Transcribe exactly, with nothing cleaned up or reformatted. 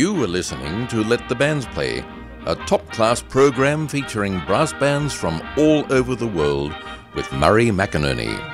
You are listening to Let the Bands Play, a top-class program featuring brass bands from all over the world with Murray McInerney.